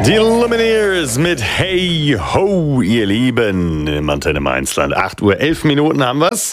Die Lumineers mit Hey Ho, ihr Lieben, im Antenne Mainzland. 8:11 Uhr haben wir's.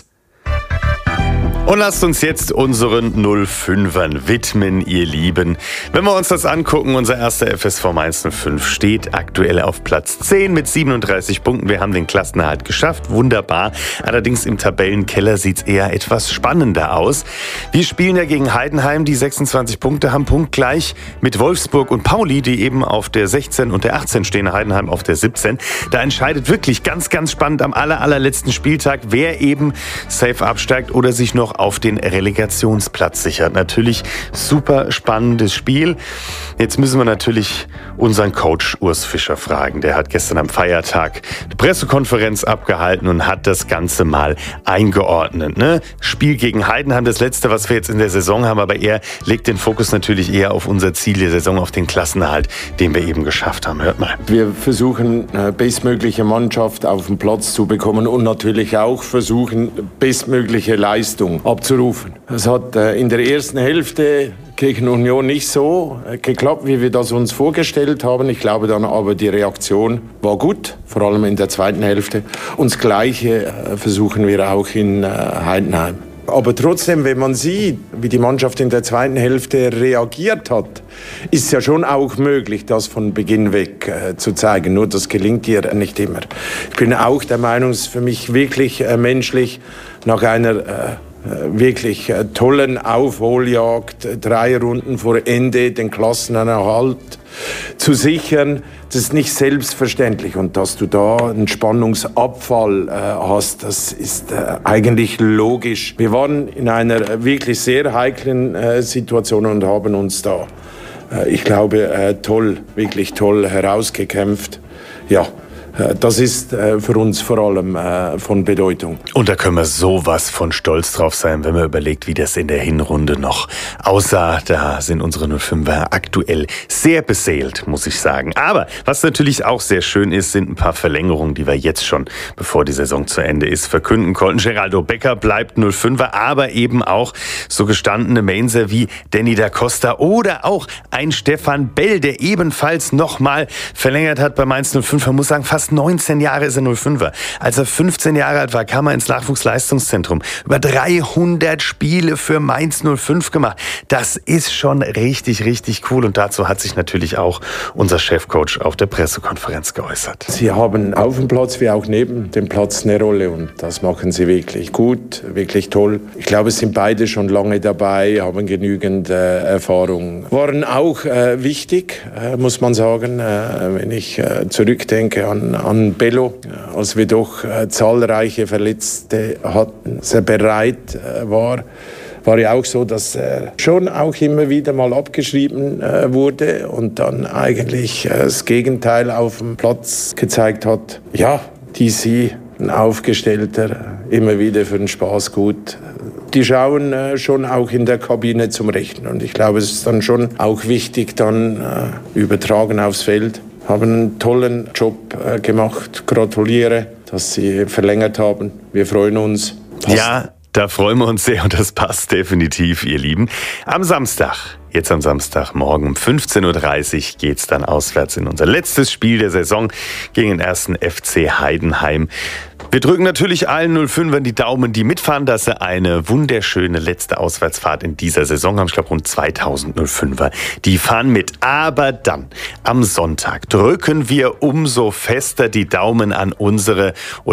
Und lasst uns jetzt unseren 05ern widmen, ihr Lieben. Wenn wir uns das angucken, unser erster FSV Mainz 05 steht aktuell auf Platz 10 mit 37 Punkten. Wir haben den Klassenerhalt geschafft, wunderbar. Allerdings im Tabellenkeller sieht es eher etwas spannender aus. Wir spielen ja gegen Heidenheim, die 26 Punkte haben, punktgleich mit Wolfsburg und Pauli, die eben auf der 16 und der 18 stehen, Heidenheim auf der 17. Da entscheidet wirklich ganz, ganz spannend am allerletzten Spieltag, wer eben safe absteigt oder sich noch auf den Relegationsplatz sichert. Natürlich super spannendes Spiel. Jetzt müssen wir natürlich unseren Coach Urs Fischer fragen. Der hat gestern am Feiertag eine Pressekonferenz abgehalten und hat das Ganze mal eingeordnet. Ne? Spiel gegen Heidenheim, das letzte, was wir jetzt in der Saison haben, aber er legt den Fokus natürlich eher auf unser Ziel der Saison, auf den Klassenerhalt, den wir eben geschafft haben. Hört mal. Wir versuchen, bestmögliche Mannschaft auf den Platz zu bekommen und natürlich auch versuchen, bestmögliche Leistung abzurufen. Es hat in der ersten Hälfte gegen Union nicht so geklappt, wie wir das uns vorgestellt haben. Ich glaube dann aber, die Reaktion war gut, vor allem in der zweiten Hälfte. Und das Gleiche versuchen wir auch in Heidenheim. Aber trotzdem, wenn man sieht, wie die Mannschaft in der zweiten Hälfte reagiert hat, ist es ja schon auch möglich, das von Beginn weg zu zeigen. Nur das gelingt ihr nicht immer. Ich bin auch der Meinung, es ist für mich wirklich menschlich, nach einer wirklich tollen Aufholjagd, 3 Runden vor Ende den Klassenerhalt zu sichern. Das ist nicht selbstverständlich. Und dass du da einen Spannungsabfall hast, das ist eigentlich logisch. Wir waren in einer wirklich sehr heiklen Situation und haben uns da, ich glaube, wirklich toll herausgekämpft. Ja. Das ist für uns vor allem von Bedeutung. Und da können wir sowas von stolz drauf sein, wenn man überlegt, wie das in der Hinrunde noch aussah. Da sind unsere 05er aktuell sehr beseelt, muss ich sagen. Aber was natürlich auch sehr schön ist, sind ein paar Verlängerungen, die wir jetzt schon, bevor die Saison zu Ende ist, verkünden konnten. Geraldo Becker bleibt 05er, aber eben auch so gestandene Mainzer wie Danny da Costa oder auch ein Stefan Bell, der ebenfalls nochmal verlängert hat bei Mainz 05. Man muss sagen, fast 19 Jahre ist er 05er. Als er 15 Jahre alt war, kam er ins Nachwuchsleistungszentrum. Über 300 Spiele für Mainz 05 gemacht. Das ist schon richtig, richtig cool. Und dazu hat sich natürlich auch unser Chefcoach auf der Pressekonferenz geäußert. Sie haben auf dem Platz wie auch neben dem Platz eine Rolle. Und das machen sie wirklich gut, wirklich toll. Ich glaube, es sind beide schon lange dabei, haben genügend Erfahrung. Waren auch wichtig, muss man sagen, wenn ich zurückdenke an Bello, als wir doch zahlreiche Verletzte hatten, sehr bereit war ja auch so, dass er schon auch immer wieder mal abgeschrieben wurde und dann eigentlich das Gegenteil auf dem Platz gezeigt hat. Ja, DC, ein Aufgestellter, immer wieder für den Spaß gut. Die schauen schon auch in der Kabine zum Rechten und ich glaube, es ist dann schon auch wichtig, dann übertragen aufs Feld. Haben einen tollen Job gemacht. Gratuliere, dass Sie verlängert haben. Wir freuen uns. Passt. Ja, da freuen wir uns sehr und das passt definitiv, ihr Lieben. Am Samstagmorgen um 15:30 Uhr geht's dann auswärts in unser letztes Spiel der Saison gegen den 1. FC Heidenheim. Wir drücken natürlich allen 05ern die Daumen, die mitfahren, dass sie eine wunderschöne letzte Auswärtsfahrt in dieser Saison haben. Ich glaube, rund 2000 05er, die fahren mit. Aber dann, am Sonntag, drücken wir umso fester die Daumen an unseren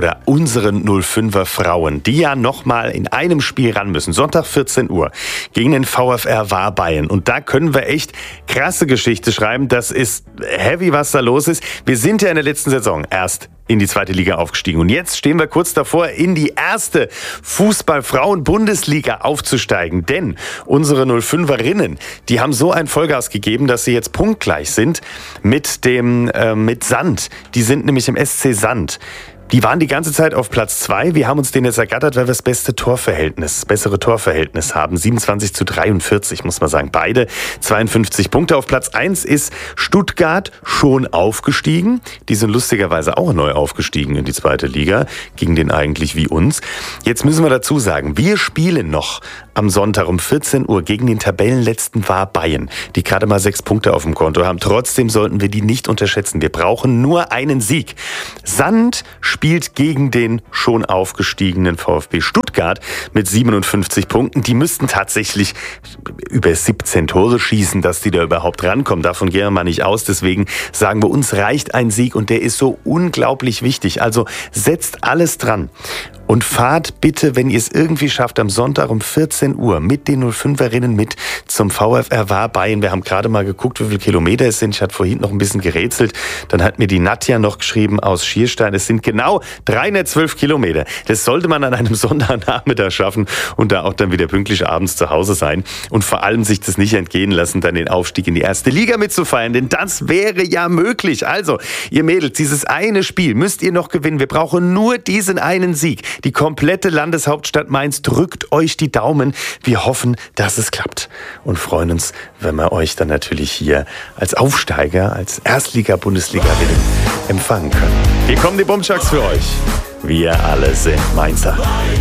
05er Frauen, die ja nochmal in einem Spiel ran müssen. Sonntag 14 Uhr gegen den VfR Warbayern. Und da können wir echt krasse Geschichte schreiben. Das ist heavy, was da los ist. Wir sind ja in der letzten Saison erst in die 2. Liga aufgestiegen. Und jetzt stehen wir kurz davor, in die 1. Fußball-Frauen-Bundesliga aufzusteigen. Denn unsere 05erinnen, die haben so ein Vollgas gegeben, dass sie jetzt punktgleich sind mit Sand. Die sind nämlich im SC Sand. Die waren die ganze Zeit auf Platz 2. Wir haben uns den jetzt ergattert, weil wir das bessere Torverhältnis haben. 27:43, muss man sagen. Beide 52 Punkte. Auf Platz 1 ist Stuttgart schon aufgestiegen. Die sind lustigerweise auch neu aufgestiegen in die zweite Liga. Gegen den eigentlich wie uns. Jetzt müssen wir dazu sagen, wir spielen noch am Sonntag um 14 Uhr gegen den Tabellenletzten war Bayern, die gerade mal 6 Punkte auf dem Konto haben. Trotzdem sollten wir die nicht unterschätzen. Wir brauchen nur einen Sieg. Sand spielt gegen den schon aufgestiegenen VfB Stuttgart mit 57 Punkten. Die müssten tatsächlich über 17 Tore schießen, dass die da überhaupt rankommen. Davon gehen wir mal nicht aus. Deswegen sagen wir, uns reicht ein Sieg und der ist so unglaublich wichtig. Also setzt alles dran. Und fahrt bitte, wenn ihr es irgendwie schafft, am Sonntag um 14 Uhr mit den 05erinnen mit zum VfR Warbayern. Wir haben gerade mal geguckt, wie viele Kilometer es sind. Ich hatte vorhin noch ein bisschen gerätselt. Dann hat mir die Nadja noch geschrieben aus Schierstein. Es sind genau 312 Kilometer. Das sollte man an einem Sonntagnachmittag schaffen und da auch dann wieder pünktlich abends zu Hause sein. Und vor allem sich das nicht entgehen lassen, dann den Aufstieg in die erste Liga mitzufeiern. Denn das wäre ja möglich. Also, ihr Mädels, dieses eine Spiel müsst ihr noch gewinnen. Wir brauchen nur diesen einen Sieg. Die komplette Landeshauptstadt Mainz drückt euch die Daumen. Wir hoffen, dass es klappt und freuen uns, wenn wir euch dann natürlich hier als Aufsteiger, als Erstliga-Bundesliga-Willen empfangen können. Hier kommen die Bumschaks für euch. Wir alle sind Mainzer.